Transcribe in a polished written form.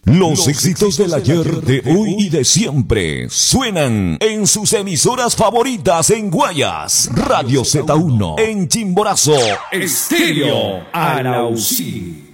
Los éxitos del ayer, de hoy y de siempre suenan en sus emisoras favoritas en Guayas, Radio Z1, en Chimborazo, Estéreo Arauzí.